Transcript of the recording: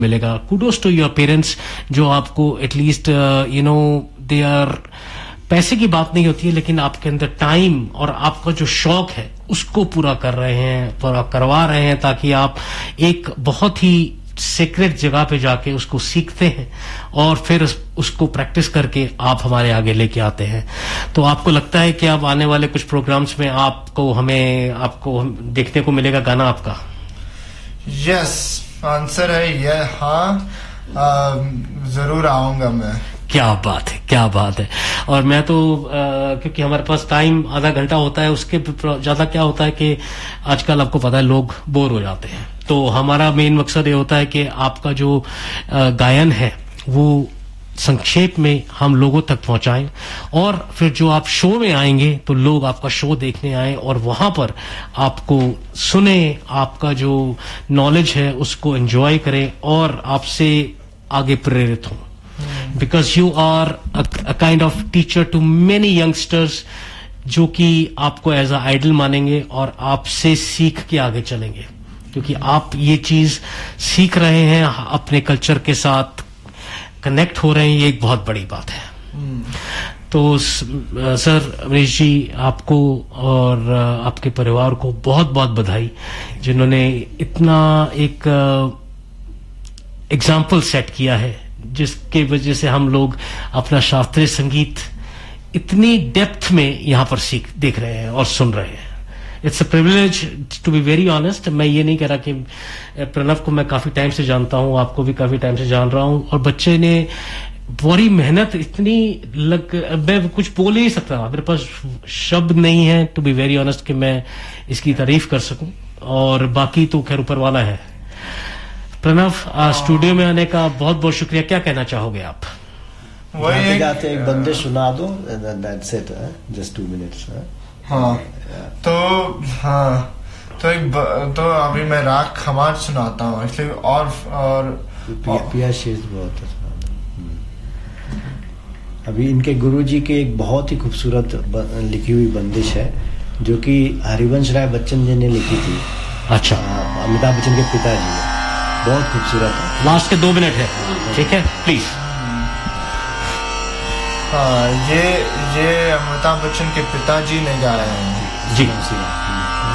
मिलेगा। Kudos to your parents जो आपको एटलीस्ट दे आर, पैसे की बात नहीं होती है लेकिन आपके अंदर टाइम और आपका जो शौक है उसको पूरा कर रहे हैं, पूरा करवा रहे हैं, ताकि आप एक बहुत ही सीक्रेट जगह पे जाके उसको सीखते हैं और फिर उसको प्रैक्टिस करके आप हमारे आगे लेके आते हैं। तो आपको लगता है कि अब आने वाले कुछ प्रोग्राम्स में आपको देखने को मिलेगा गाना आपका? यस, आंसर है ये, हाँ, जरूर आऊंगा मैं। क्या बात है, क्या बात है। और मैं तो क्योंकि हमारे पास टाइम आधा घंटा होता है, उसके ज्यादा क्या होता है कि आजकल आपको पता है लोग बोर हो जाते हैं, तो हमारा मेन मकसद ये होता है कि आपका जो गायन है वो संक्षेप में हम लोगों तक पहुंचाएं, और फिर जो आप शो में आएंगे तो लोग आपका शो देखने आए और वहां पर आपको सुने, आपका जो नॉलेज है उसको एंजॉय करें और आपसे आगे प्रेरित हों। Because you are a kind of teacher to many youngsters जो कि आपको एज अ आइडल मानेंगे और आपसे सीख के आगे चलेंगे, क्योंकि आप ये चीज सीख रहे हैं, अपने कल्चर के साथ कनेक्ट हो रहे हैं, ये एक बहुत बड़ी बात है। तो सर अमरीश जी, आपको और आपके परिवार को बहुत बहुत बधाई, जिन्होंने इतना एक एग्जाम्पल सेट किया है जिसके वजह से हम लोग अपना शास्त्रीय संगीत इतनी डेप्थ में यहाँ पर देख रहे हैं और सुन रहे हैं। It's a privilege to be very honest. मैं ये नहीं कह रहा कि प्रणव को मैं काफी टाइम से जानता हूँ, आपको भी काफी टाइम से जान रहा हूँ, और बच्चे ने बड़ी मेहनत इतनी मैं कुछ बोल ही नहीं सकता, मेरे पास शब्द नहीं है टू बी वेरी ऑनेस्ट कि मैं इसकी तारीफ कर सकूं, और बाकी तो खैर ऊपर वाला है। प्रणव, स्टूडियो में आने का बहुत बहुत शुक्रिया। क्या कहना चाहोगे आप? वही गाते एक बंदे सुना दो, दैट्स इट, जस्ट 2 मिनट्स। हाँ, तो अभी मैं राग खमार सुनाता हूँ इसलिए, और पिया शेष बहुत अभी इनके गुरुजी की एक बहुत ही खूबसूरत लिखी हुई बंदिश है जो कि हरिवंश राय बच्चन जी ने लिखी थी। अच्छा। अमिताभ बच्चन के पिताजी है, बहुत खूबसूरत है। लास्ट के 2 मिनट है, ठीक है, प्लीज। हाँ, ये अमिताभ बच्चन के पिताजी ने गाया है जी।